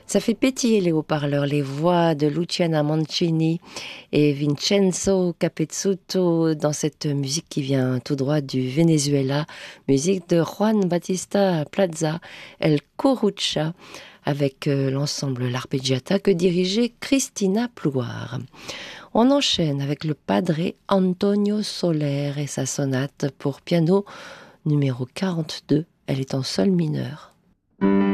Ça fait pétiller les haut-parleurs, les voix de Luciana Mancini et Vincenzo Capezzuto dans cette musique qui vient tout droit du Venezuela, musique de Juan Bautista Plaza, El Corucha, avec l'ensemble L'Arpeggiata que dirigeait Cristina Plouar. On enchaîne avec le padre Antonio Soler et sa sonate pour piano numéro 42. Elle est en sol mineur.